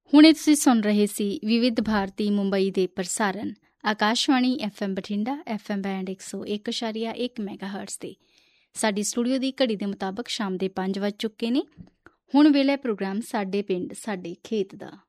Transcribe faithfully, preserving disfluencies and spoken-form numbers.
ਹੁਣੇ ਤੁਸੀਂ ਸੁਣ ਰਹੇ ਸੀ ਵਿਵਿਧ ਭਾਰਤੀ ਮੁੰਬਈ ਦੇ ਪ੍ਰਸਾਰਣ Akashvani F M Bathinda, F M band ਇੱਕ ਸੌ ਇੱਕ ਇਸ਼ਾਰੀਆ ਇੱਕ ਮੈਗਾ ਹਰਟਜ਼ 'ਤੇ। ਸਾਡੀ ਸਟੂਡੀਓ ਦੀ ਘੜੀ ਦੇ ਮੁਤਾਬਕ ਸ਼ਾਮ ਦੇ ਪੰਜ ਵੱਜ ਚੁੱਕੇ ਨੇ। ਹੁਣ ਵੇਲੇ ਪ੍ਰੋਗਰਾਮ ਸਾਡੇ ਪਿੰਡ ਸਾਡੇ ਖੇਤ ਦਾ।